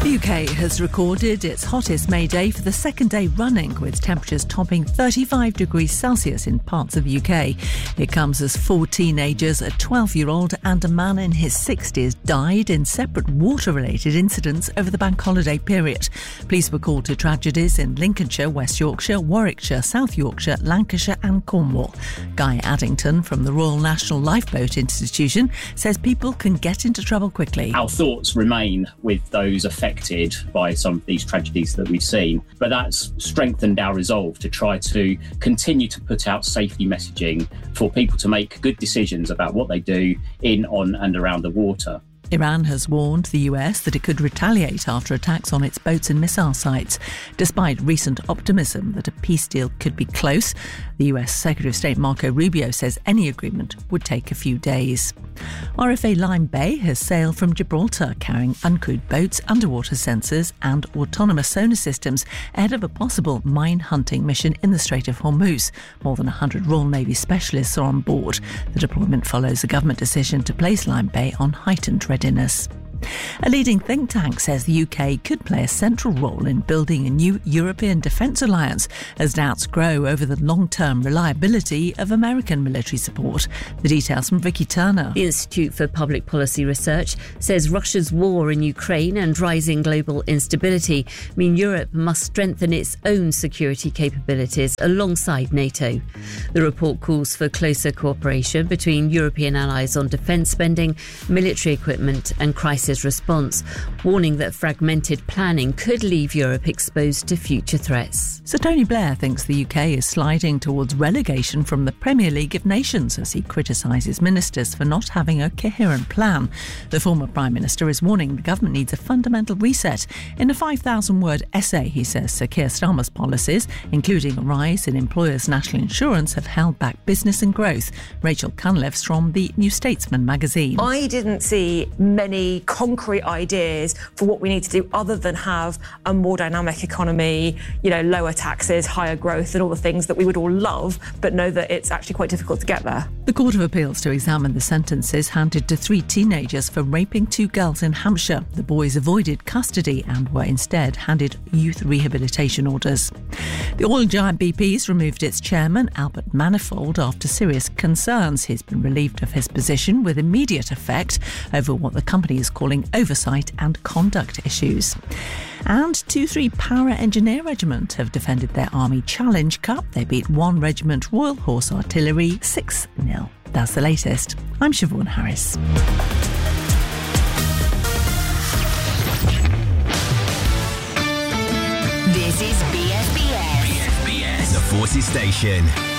The UK has recorded its hottest May day for the second day running, with temperatures topping 35 degrees Celsius in parts of the UK. It comes as 4 teenagers, a 12-year-old and a man in his 60s died in separate water-related incidents over the bank holiday period. Police were called to tragedies in Lincolnshire, West Yorkshire, Warwickshire, South Yorkshire, Lancashire and Cornwall. Guy Addington from the Royal National Lifeboat Institution says people can get into trouble quickly. Our thoughts remain with those affected by some of these tragedies that we've seen, but that's strengthened our resolve to try to continue to put out safety messaging for people to make good decisions about what they do in, on and around the water. Iran has warned the US that it could retaliate after attacks on its boats and missile sites. Despite recent optimism that a peace deal could be close, the US Secretary of State Marco Rubio says any agreement would take a few days. RFA Lyme Bay has sailed from Gibraltar carrying uncrewed boats, underwater sensors and autonomous sonar systems ahead of a possible mine hunting mission in the Strait of Hormuz. More than 100 Royal Navy specialists are on board. The deployment follows a government decision to place Lyme Bay on heightened readiness. A leading think tank says the UK could play a central role in building a new European defence alliance as doubts grow over the long-term reliability of American military support. The details from Vicky Turner. The Institute for Public Policy Research says Russia's war in Ukraine and rising global instability mean Europe must strengthen its own security capabilities alongside NATO. The report calls for closer cooperation between European allies on defence spending, military equipment and crisis response, warning that fragmented planning could leave Europe exposed to future threats. Sir Tony Blair thinks the UK is sliding towards relegation from the Premier League of Nations as he criticises ministers for not having a coherent plan. The former Prime Minister is warning the government needs a fundamental reset. In a 5,000-word essay, he says Sir Keir Starmer's policies, including a rise in employers' national insurance, have held back business and growth. Rachel Cunliffe's from the New Statesman magazine. I didn't see many concrete ideas for what we need to do other than have a more dynamic economy, lower taxes, higher growth and all the things that we would all love, but know that it's actually quite difficult to get there. The Court of Appeals to examine the sentences handed to 3 teenagers for raping 2 girls in Hampshire. The boys avoided custody and were instead handed youth rehabilitation orders. The oil giant BP's removed its chairman, Albert Manifold, after serious concerns. He's been relieved of his position with immediate effect over what the company is calling oversight and conduct issues. And 2-3 Para Engineer Regiment have defended their Army Challenge Cup. They beat 1 Regiment Royal Horse Artillery 6-0. That's the latest. I'm Siobhan Harris. This is BSBS. BSBS, the Forces Station.